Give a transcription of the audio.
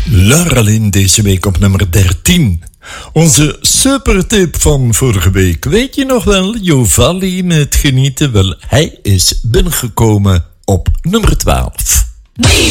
Lauralin deze week op nummer 13. Onze supertip van vorige week. Weet je nog wel, Jovalli met Genieten? Wel, hij is binnengekomen op nummer 12.